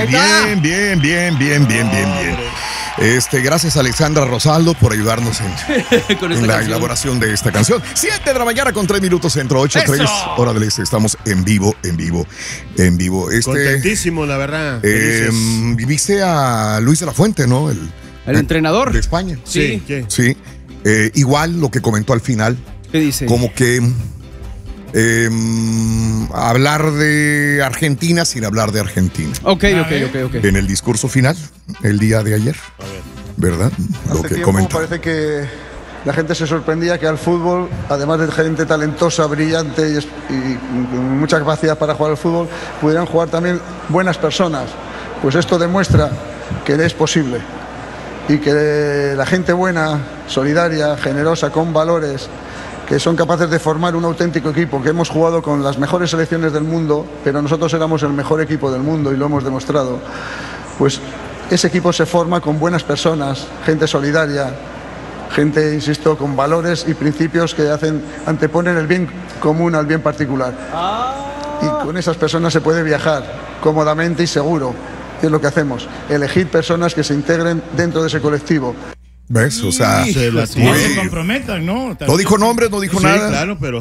Bien. Gracias a Alexandra Rosaldo por ayudarnos en la elaboración de esta canción. 7 de la mañana con 3 minutos, centro 8:03, hora del este. Estamos en vivo. Contentísimo, la verdad. Viste a Luis de la Fuente, ¿no? El entrenador de España. Sí. Igual lo que comentó al final. ¿Qué dice? Como que hablar de Argentina sin hablar de Argentina. Ok. En el discurso final, el día de ayer, ¿verdad? Lo que comentó. Parece que la gente se sorprendía que al fútbol, además de gente talentosa, brillante y con mucha capacidad para jugar al fútbol, pudieran jugar también buenas personas. Pues esto demuestra que es posible y que la gente buena, solidaria, generosa, con valores, que son capaces de formar un auténtico equipo, que hemos jugado con las mejores selecciones del mundo, pero nosotros éramos el mejor equipo del mundo y lo hemos demostrado. Pues ese equipo se forma con buenas personas, gente solidaria, gente, insisto, con valores y principios que anteponen el bien común al bien particular. Y con esas personas se puede viajar cómodamente y seguro. Y es lo que hacemos, elegir personas que se integren dentro de ese colectivo. ¿Ves? O sea, no se comprometan, ¿no? No dijo nombres, no dijo nada. Claro, pero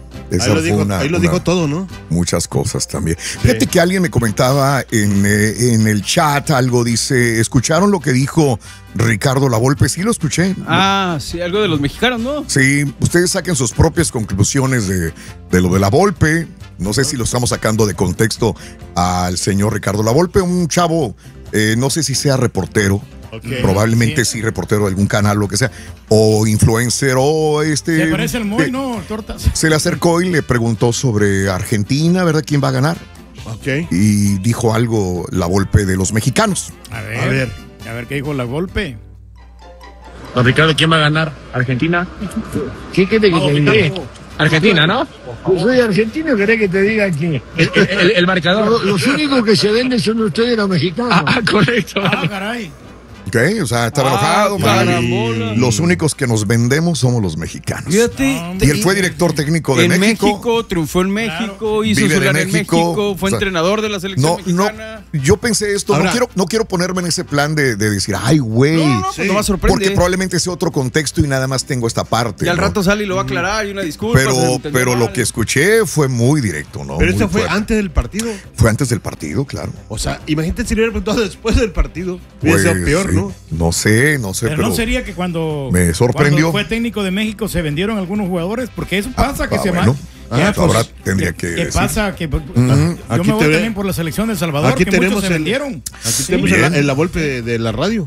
ahí lo dijo todo, ¿no? Muchas cosas también. Fíjate que alguien me comentaba en el chat algo, dice, ¿escucharon lo que dijo Ricardo Lavolpe? Sí, lo escuché. Sí, algo de los mexicanos, ¿no? Sí, ustedes saquen sus propias conclusiones de lo de Lavolpe. No sé si lo estamos sacando de contexto al señor Ricardo Lavolpe, un chavo, no sé si sea reportero. Probablemente sí, reportero de algún canal, lo que sea, o influencer, o Se parece al Moy, ¿no? Tortas. Se le acercó y le preguntó sobre Argentina, ¿verdad? ¿Quién va a ganar? Y dijo algo Lavolpe de los mexicanos. A ver qué dijo Lavolpe. Don Ricardo, ¿quién va a ganar? ¿Argentina? ¿Qué quiere que te diga? Argentina, ¿no? Soy argentino, ¿querés que te diga quién? El marcador. Los únicos que se venden son ustedes los mexicanos. Correcto. Caray. O sea, estaba enojado. Los únicos que nos vendemos somos los mexicanos. Fíjate, y él fue director técnico de México. Triunfó en México, hizo su lugar en México, fue entrenador de la selección mexicana. Yo pensé esto, no quiero ponerme en ese plan de decir, ay, güey. No va a sorprender. Porque probablemente sea otro contexto y nada más tengo esta parte. Y al rato sale y lo va a aclarar y una disculpa. Pero lo que escuché fue muy directo, ¿no? Pero esto fue antes del partido. Fue antes del partido, claro. O sea, imagínate si le hubiera preguntado después del partido. Hubiera sido peor, sí. ¿no? No sé, pero no sería que cuando fue técnico de México se vendieron algunos jugadores, porque eso pasa que se van. Ahora tendría que ¿Qué decir. pasa? Que yo me voy también por la selección de El Salvador, aquí que tenemos muchos se vendieron. Aquí tenemos el Lavolpe de la radio.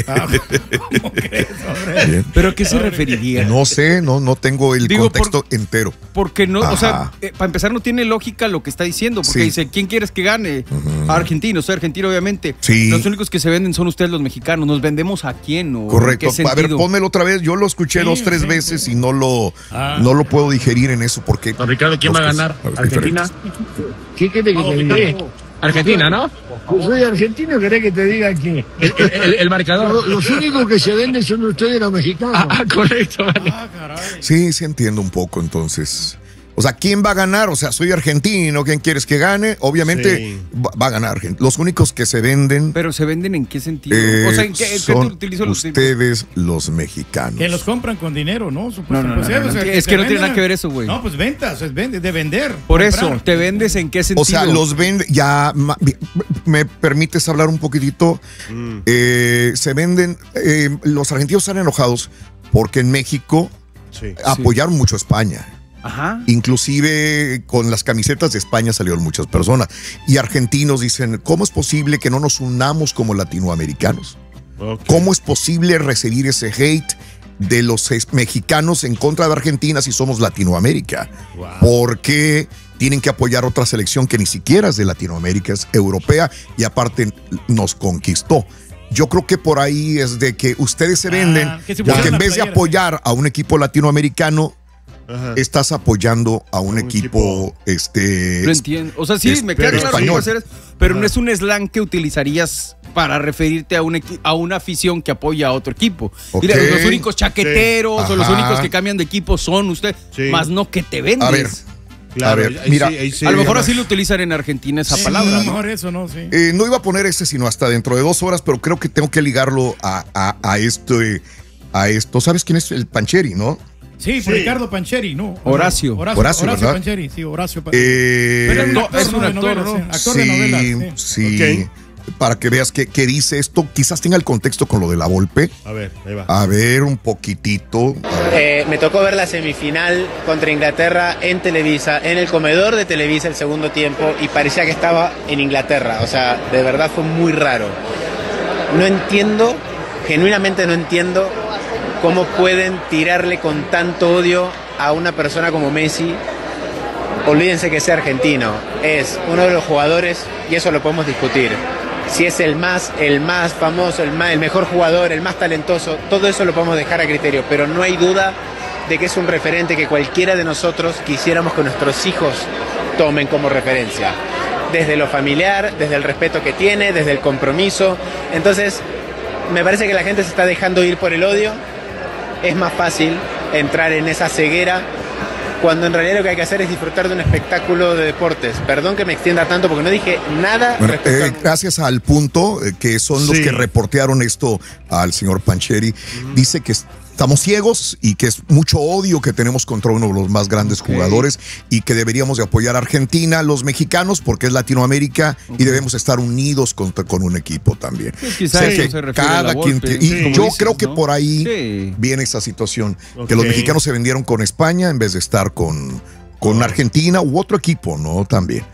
¿Cómo crees, hombre? ¿Pero a qué se referiría? No sé, no tengo el contexto entero. Porque no, o sea, para empezar no tiene lógica lo que está diciendo, porque dice, ¿quién quieres que gane? Argentino, soy argentino obviamente. Sí. Los únicos que se venden son ustedes los mexicanos. ¿Nos vendemos a quién? ¿O correcto. ¿en qué a ver, pónmelo otra vez. Yo lo escuché 2-3 veces y no lo puedo digerir en eso porque... Ricardo, ¿quién va a ganar? ¿Argentina? ¿Qué quiere que te diga? Argentina, ¿no? Soy argentino, ¿querés que te diga quién? El marcador. Los únicos que se venden son ustedes los mexicanos. Correcto. Caray. Sí entiendo un poco entonces. O sea, ¿quién va a ganar? O sea, soy argentino, ¿quién quieres que gane? Obviamente va a ganar. Los únicos que se venden... ¿Pero se venden en qué sentido? O sea, ¿en qué son utilizo ustedes los mexicanos. Que los compran con dinero, ¿no? No, es que no tiene nada que ver eso, güey. No, pues ventas, es de vender. Por eso, ¿te vendes en qué sentido? O sea, los venden... Ya, ¿me permites hablar un poquitito? Se venden... los argentinos están enojados porque en México apoyaron mucho a España. Ajá. Inclusive con las camisetas de España salieron muchas personas. Y argentinos dicen, ¿cómo es posible que no nos unamos como latinoamericanos? ¿Cómo es posible recibir ese hate de los mexicanos en contra de Argentina si somos Latinoamérica? ¿Por qué tienen que apoyar otra selección que ni siquiera es de Latinoamérica, es europea y aparte nos conquistó? Yo creo que por ahí es de que ustedes se venden porque en vez de apoyar a un equipo latinoamericano, estás apoyando a un equipo Lo entiendo. O sea, sí, me queda claro español. Pero no es un slang que utilizarías para referirte a una afición que apoya a otro equipo. Mira, los únicos chaqueteros o los únicos que cambian de equipo son ustedes, más no que te vendes. A ver, Claro, a ver, mira, a lo mejor así lo utilizan en Argentina esa palabra. A lo mejor eso, ¿no? Sí. No iba a poner ese sino hasta dentro de 2 horas, pero creo que tengo que ligarlo a esto. ¿Sabes quién es el Pancheri, no? Sí, Ricardo Pancheri, ¿no? Horacio Pancheri, sí, Horacio Pancheri. Pero es un actor, ¿no? Actor de novelas. Sí. Okay. Para que veas qué dice esto, quizás tenga el contexto con lo de la Volpe. A ver, ahí va. A ver, un poquitito. Me tocó ver la semifinal contra Inglaterra en Televisa, en el comedor de Televisa el segundo tiempo, y parecía que estaba en Inglaterra. O sea, de verdad fue muy raro. No entiendo, genuinamente no entiendo cómo pueden tirarle con tanto odio a una persona como Messi. Olvídense que sea argentino, es uno de los jugadores, y eso lo podemos discutir. Si es el más famoso, el mejor jugador, el más talentoso, todo eso lo podemos dejar a criterio, pero no hay duda de que es un referente que cualquiera de nosotros quisiéramos que nuestros hijos tomen como referencia. Desde lo familiar, desde el respeto que tiene, desde el compromiso. Entonces, me parece que la gente se está dejando ir por el odio. Es más fácil entrar en esa ceguera cuando en realidad lo que hay que hacer es disfrutar de un espectáculo de deportes. Perdón que me extienda tanto porque no dije nada. Bueno, gracias al punto, que son los que reportearon esto al señor Pancheri, dice que estamos ciegos y que es mucho odio que tenemos contra uno de los más grandes jugadores y que deberíamos de apoyar a Argentina, los mexicanos, porque es Latinoamérica y debemos estar unidos con un equipo también. Quizás que se cada quien y yo creo que por ahí viene esa situación, que los mexicanos se vendieron con España en vez de estar con Argentina u otro equipo, ¿no? También.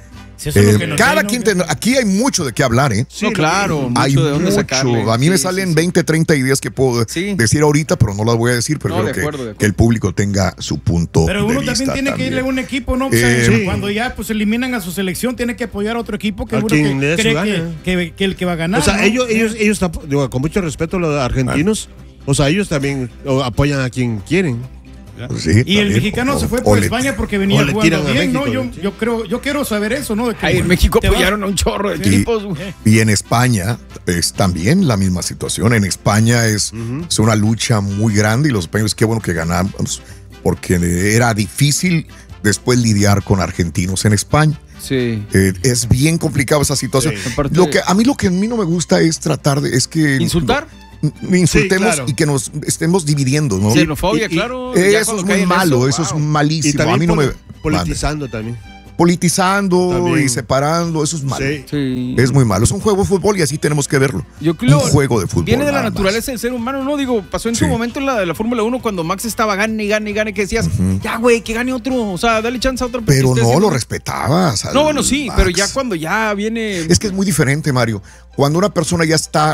Cada quien aquí hay mucho de qué hablar, ¿eh? Sí, no, claro, hay mucho de dónde sacarle. A mí me salen 20, 30 ideas que puedo decir ahorita, pero no las voy a decir, pero creo que el público tenga su punto pero de uno vista también tiene que irle a un equipo, ¿no? Cuando ya pues eliminan a su selección, tiene que apoyar a otro equipo que uno cree que el que va a ganar. O sea, ¿no? ellos digo, con mucho respeto a los argentinos, o sea, ellos también apoyan a quien quieren. Sí, y el mexicano se fue por España porque venía jugando bien, ¿no? Yo quiero saber eso, ¿no? De que en México apoyaron a un chorro de equipos. Y en España es también la misma situación. En España es una lucha muy grande y los españoles, qué bueno que ganamos, porque era difícil después lidiar con argentinos en España. Sí. Es bien complicado esa situación. Sí. A mí no me gusta es tratar de... ¿Insultar? Insultemos y que nos estemos dividiendo, ¿no? Xenofobia, claro. Eso es muy malo, eso es malísimo. Y a mí no me politizando también. Politizando y separando, eso es malo. Sí. Es muy malo. Es un juego de fútbol y así tenemos que verlo. Yo creo un juego de fútbol. Viene de la naturaleza del ser humano, ¿no? Digo, pasó en su momento en la Fórmula 1 cuando Max estaba gane, que decías, ya, güey, que gane otro. O sea, dale chance a otro. Pero no lo respetabas. No, bueno, sí, Max. Pero ya cuando ya viene. Es que es muy diferente, Mario. Cuando una persona ya está.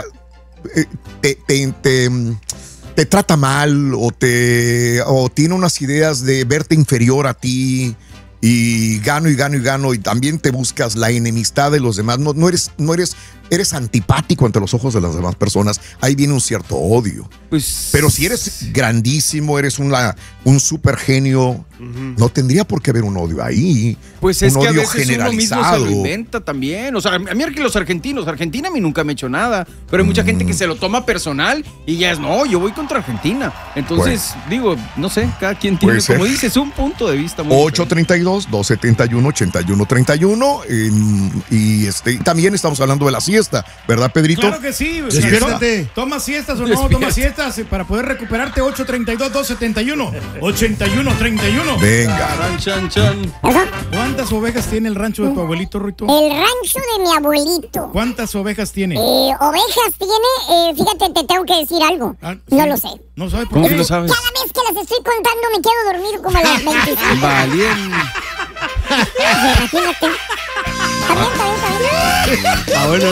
Te trata mal o tiene unas ideas de verte inferior a ti y gano y también te buscas la enemistad de los demás, eres antipático ante los ojos de las demás personas, ahí viene un cierto odio. Pero si eres grandísimo, eres un super genio, no tendría por qué haber un odio ahí. Pues es un que odio a veces generalizado. uno mismo se lo inventa también. O sea, a mí los argentinos, Argentina a mí nunca me ha hecho nada, pero hay mucha gente que se lo toma personal y ya es, no, yo voy contra Argentina. Entonces, digo, no sé, cada quien tiene, como dices, un punto de vista muy 832-271-8131 y también estamos hablando de la siesta, ¿verdad, Pedrito? Claro que sí. ¿Toma siestas o no tomas siestas para poder recuperarte? 832-271-8131. Venga. ¿Cuántas ovejas tiene el rancho de tu abuelito, Ruito? El rancho de mi abuelito. ¿Cuántas ovejas tiene? Ovejas tiene, fíjate, te tengo que decir algo. No lo sé. ¿No sabes por qué? ¿Cómo lo sabes? Cada vez que las estoy contando me quedo dormido como a las 25. Valiente. Imagínate. Está bueno,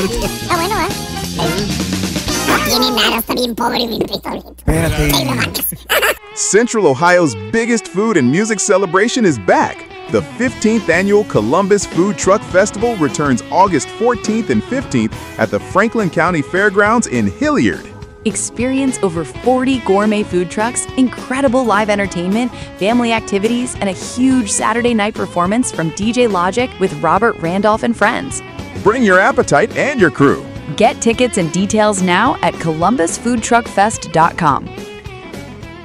No tiene nada, está bien pobre mi Rito. Central Ohio's biggest food and music celebration is back. The 15th annual Columbus Food Truck Festival returns August 14th and 15th at the Franklin County Fairgrounds in Hilliard. Experience over 40 gourmet food trucks, incredible live entertainment, family activities, and a huge Saturday night performance from DJ Logic with Robert Randolph and friends. Bring your appetite and your crew. Get tickets and details now at columbusfoodtruckfest.com.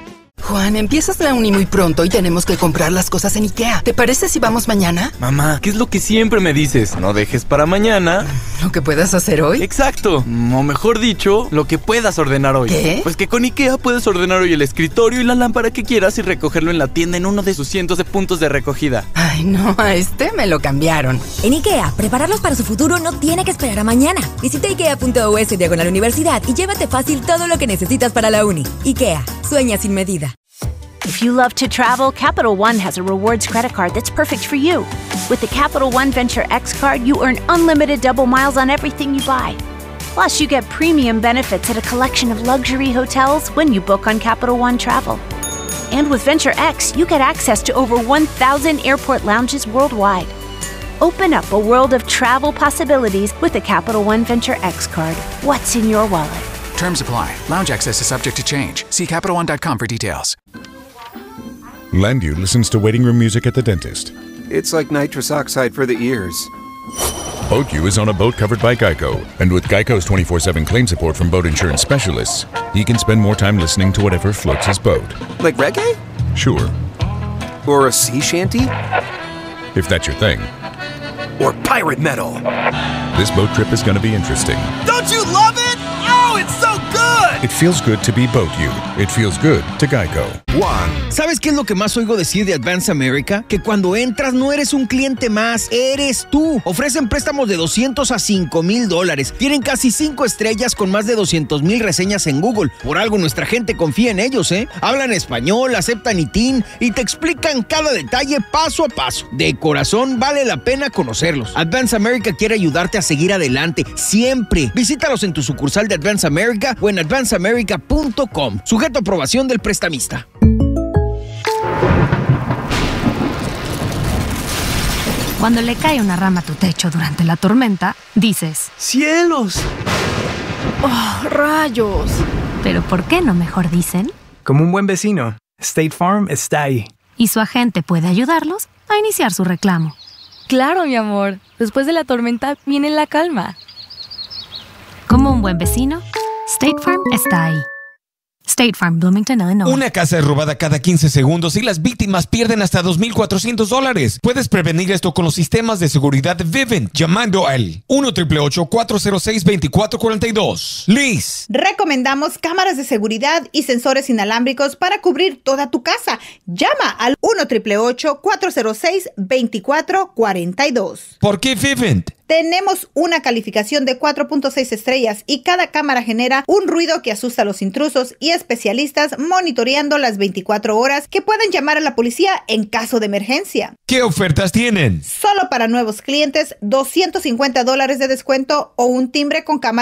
Juan, empiezas la uni muy pronto y tenemos que comprar las cosas en IKEA. ¿Te parece si vamos mañana? Mamá, ¿qué es lo que siempre me dices? No dejes para mañana ¿lo que puedas hacer hoy? Exacto, o mejor dicho, lo que puedas ordenar hoy. ¿Qué? Pues que con IKEA puedes ordenar hoy el escritorio y la lámpara que quieras y recogerlo en la tienda en uno de sus cientos de puntos de recogida. Ay, no, a este me lo cambiaron. En IKEA, prepararlos para su futuro no tiene que esperar a mañana. Visita ikea.us/universidad y llévate fácil todo lo que necesitas para la uni. IKEA, sueña sin medida. If you love to travel, Capital One has a rewards credit card that's perfect for you. With the Capital One Venture X card, you earn unlimited double miles on everything you buy. Plus, you get premium benefits at a collection of luxury hotels when you book on Capital One Travel. And with Venture X, you get access to over 1,000 airport lounges worldwide. Open up a world of travel possibilities with the Capital One Venture X card. What's in your wallet? Terms apply. Lounge access is subject to change. See CapitalOne.com for details. Landu listens to waiting room music at the dentist. It's like nitrous oxide for the ears. BoatU is on a boat covered by Geico. And with Geico's 24/7 claim support from boat insurance specialists, he can spend more time listening to whatever floats his boat. Like reggae? Sure. Or a sea shanty? If that's your thing. Or pirate metal. This boat trip is going to be interesting. Don't you love it? Oh, it's so good! It feels good to be BoatU. It feels good to Geico. ¿Sabes qué es lo que más oigo decir de Advance America? Que cuando entras no eres un cliente más, eres tú. Ofrecen préstamos de $200 a $5,000. Tienen casi 5 estrellas con más de 200,000 reseñas en Google. Por algo nuestra gente confía en ellos, ¿eh? Hablan español, aceptan ITIN y te explican cada detalle paso a paso. De corazón vale la pena conocerlos. Advance America quiere ayudarte a seguir adelante, siempre. Visítalos en tu sucursal de Advance America o en advanceamerica.com. Sujeto a aprobación del prestamista. Cuando le cae una rama a tu techo durante la tormenta, dices: ¡cielos! ¡Oh, rayos! Pero ¿por qué no mejor dicen? Como un buen vecino, State Farm está ahí. Y su agente puede ayudarlos a iniciar su reclamo. Claro, mi amor. Después de la tormenta viene la calma. Como un buen vecino, State Farm está ahí. State Farm, Bloomington, Illinois. Una casa es robada cada 15 segundos y las víctimas pierden hasta $2,400. Puedes prevenir esto con los sistemas de seguridad de Vivint llamando al 1-888-406-2442. Liz. Recomendamos cámaras de seguridad y sensores inalámbricos para cubrir toda tu casa. Llama al 1-888-406-2442. ¿Por qué Vivint? Tenemos una calificación de 4.6 estrellas y cada cámara genera un ruido que asusta a los intrusos y especialistas monitoreando las 24 horas que pueden llamar a la policía en caso de emergencia. ¿Qué ofertas tienen? Solo para nuevos clientes, $250 de descuento o un timbre con cámara